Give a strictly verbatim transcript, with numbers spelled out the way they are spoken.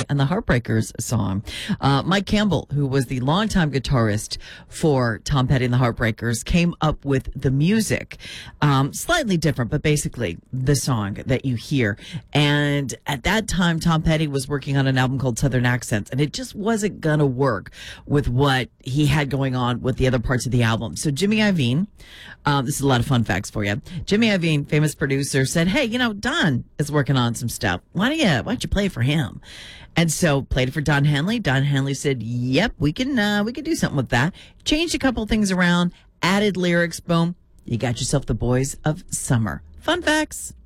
and the Heartbreakers song. Uh, Mike Campbell, who was the longtime guitarist for Tom Petty and the Heartbreakers, came up with the music. Um, slightly different, but basically the song that you hear. And at that time, Tom Petty was working on an album called Southern Accents, and it just wasn't going to work with what he had going on with the other parts of the album. So Jimmy Iovine, um, this is a lot of fun facts for you. Jimmy Iovine, famous producer, said, hey, you know, Don is working on some stuff. Why don't you, why don't you play it for him? And so played it for Don Henley. Don Henley said, yep, we can, uh, we can do something with that. Changed a couple things around, added lyrics, boom. You got yourself the Boys of Summer. Fun facts.